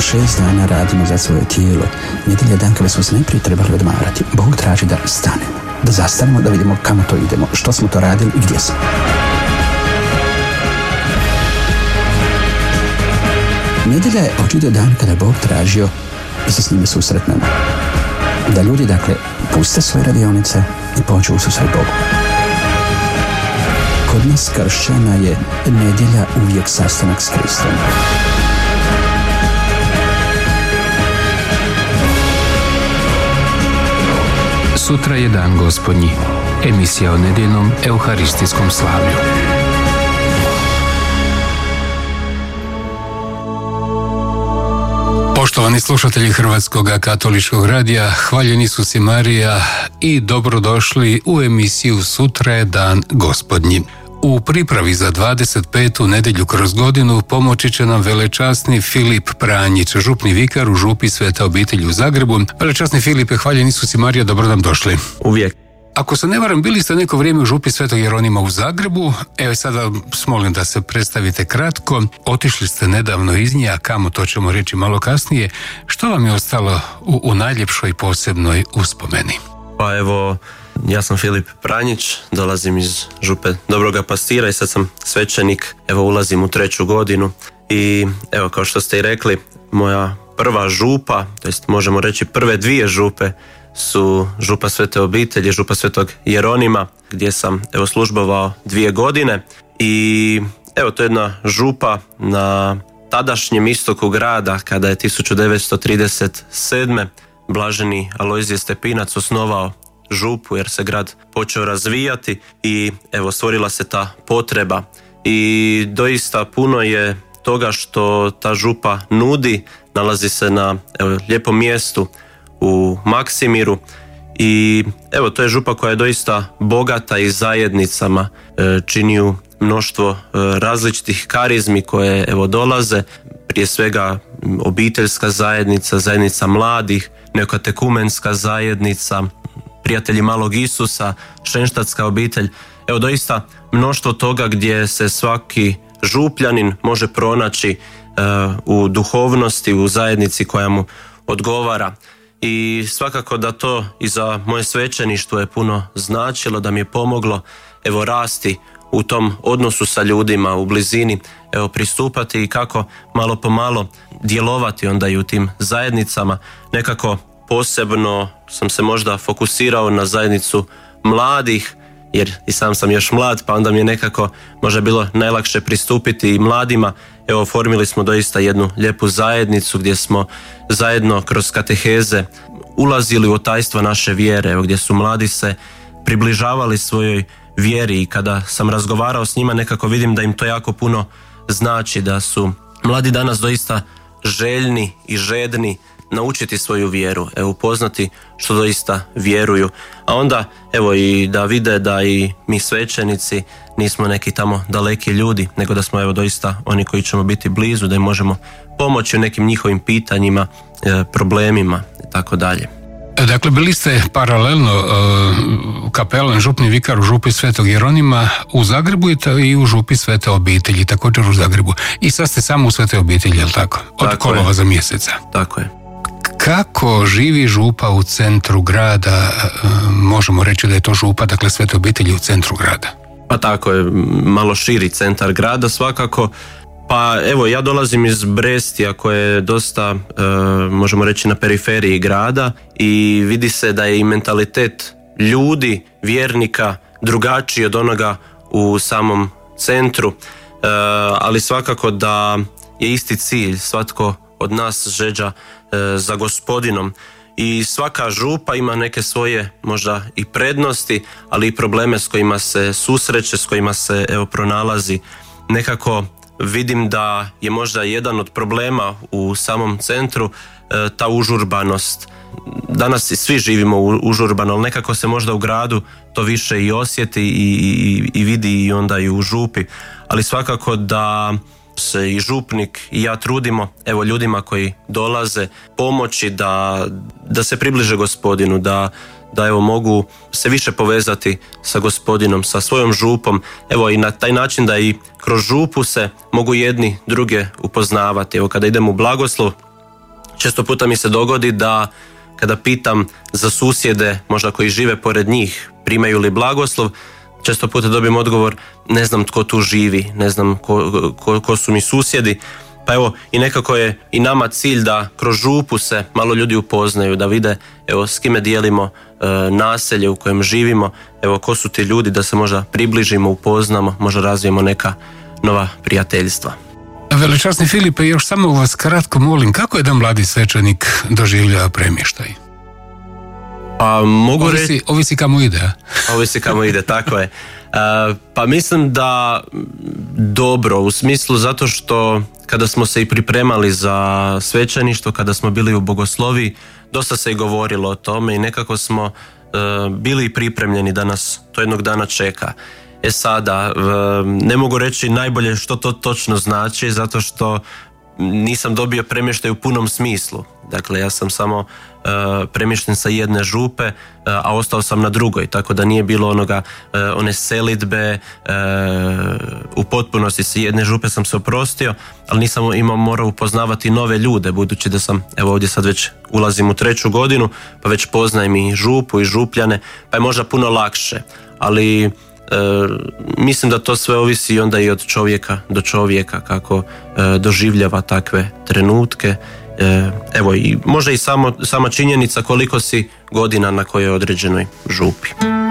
6 dana radimo za svoje tijelo. Nedjelja je dan kada smo se najprije trebali odmarati. Bog traži da stanemo, da zastanemo, da vidimo kamo to idemo, što smo to radili i gdje smo. Nedjelja je očito dan kada je Bog tražio da se s njime susretnemo. Da ljudi, dakle, puste svoje radionice i pođu u susret Bogu. Kod nas kršćana je nedjelja uvijek sastanak s Kristom. Sutra je dan Gospodnji. Emisija o nedjeljnom euharistijskom slavlju. Poštovani slušatelji Hrvatskog katoličkog radija, hvaljeni Isus Marija i dobrodošli u emisiju Sutra je dan Gospodnji. U pripravi za 25. nedjelju kroz godinu pomoći će nam velečasni Filip Pranjić, župni vikar u župi Svete obitelji u Zagrebu. Velečasni Filipe, hvaljen Isus Marija, dobro nam došli. Uvijek. Ako se ne varam, bili ste neko vrijeme u župi Svetog Jeronima u Zagrebu. Evo sada molim da se predstavite kratko. Otišli ste nedavno iz nje, a kamo, to ćemo reći malo kasnije. Što vam je ostalo u najljepšoj posebnoj uspomeni? Pa evo, ja sam Filip Pranjić, dolazim iz župe Dobroga Pastira i sad sam svećenik, evo ulazim u 3. godinu i evo kao što ste i rekli, moja prva župa, to jest možemo reći prve 2 župe su župa Svete obitelji, župa Svetog Jeronima, gdje sam evo službovao 2 godine i evo to je jedna župa na tadašnjem istoku grada kada je 1937. blaženi Alojzije Stepinac osnovao župu jer se grad počeo razvijati i evo stvorila se ta potreba i doista puno je toga što ta župa nudi, nalazi se na lijepom mjestu u Maksimiru i evo to je župa koja je doista bogata i zajednicama, čini ju mnoštvo različitih karizmi koje evo dolaze, prije svega obiteljska zajednica, zajednica mladih, neokatekumenska zajednica, prijatelji malog Isusa, šenštatska obitelj, evo doista mnoštvo toga gdje se svaki župljanin može pronaći u duhovnosti, u zajednici koja mu odgovara. I svakako da to i za moje svećeništvo je puno značilo, da mi je pomoglo evo rasti u tom odnosu sa ljudima u blizini, evo pristupati i kako malo po malo djelovati onda i u tim zajednicama. Nekako posebno sam se možda fokusirao na zajednicu mladih, jer i sam sam još mlad, pa onda mi je nekako možda bilo najlakše pristupiti i mladima. Evo, formili smo doista jednu lijepu zajednicu gdje smo zajedno kroz kateheze ulazili u tajstva naše vjere, evo, gdje su mladi se približavali svojoj vjeri i kada sam razgovarao s njima nekako vidim da im to jako puno znači, da su mladi danas doista željni i žedni naučiti svoju vjeru, evo upoznati što doista vjeruju, a onda evo i da vide da i mi svećenici nismo neki tamo daleki ljudi, nego da smo evo doista oni koji ćemo biti blizu, da im možemo pomoći u nekim njihovim pitanjima, problemima i tako dalje. Dakle, bili ste paralelno kapelan, župni vikar u župi Svetog Jeronima u Zagrebu i u župi Svete obitelji, također u Zagrebu. I sad ste samo u Svete obitelji, je li tako? Od kolova za mjeseca. Tako je. Kako živi župa u centru grada? Možemo reći da je to župa, dakle Svete obitelji u centru grada. Pa tako je, malo širi centar grada svakako. Pa evo, ja dolazim iz Brestija koje je dosta, možemo reći, na periferiji grada i vidi se da je i mentalitet ljudi, vjernika, drugačiji od onoga u samom centru, ali svakako da je isti cilj, svatko od nas žeđa za Gospodinom i svaka župa ima neke svoje možda i prednosti, ali i probleme s kojima se susreće, s kojima se evo pronalazi. Nekako vidim da je možda jedan od problema u samom centru ta užurbanost. Danas svi živimo užurbano, ali nekako se možda u gradu to više i osjeti i vidi i onda i u župi. Ali svakako da se i župnik i ja trudimo evo ljudima koji dolaze pomoći da se približe Gospodinu, da evo mogu se više povezati sa Gospodinom, sa svojom župom, evo i na taj način da i kroz župu se mogu jedni druge upoznavati. Evo kada idem u blagoslov, često puta mi se dogodi da kada pitam za susjede, možda koji žive pored njih, primaju li blagoslov, često puta dobijem odgovor, ne znam tko tu živi, ne znam ko su mi susjedi. Pa evo, i nekako je i nama cilj da kroz župu se malo ljudi upoznaju, da vide evo s kime dijelimo naselje u kojem živimo, evo ko su ti ljudi, da se možda približimo, upoznamo, možda razvijemo neka nova prijateljstva. Velečasni Filipe, još samo vas kratko molim, kako jedan mladi svećenik doživljava premještaj? Pa mogu reći... Ovisi kamo ide, a? Ovisi kamo ide, tako je. Pa mislim da dobro, u smislu zato što kada smo se i pripremali za svećeništvo, kada smo bili u bogosloviji, dosta se i govorilo o tome i nekako smo bili pripremljeni da nas to jednog dana čeka. Sada, ne mogu reći najbolje što to točno znači, zato što nisam dobio premještaj u punom smislu. Dakle, ja sam samo premješten sa jedne župe, a ostao sam na drugoj, tako da nije bilo one selidbe, u potpunosti sa jedne župe sam se oprostio, ali nisam morao upoznavati nove ljude, budući da sam, evo ovdje sad već ulazim u 3. godinu, pa već poznajem i župu i župljane, pa je možda puno lakše, ali mislim da to sve ovisi onda i od čovjeka do čovjeka, kako doživljava takve trenutke. Evo, i možda i sama činjenica koliko si godina na kojoj određenoj župi.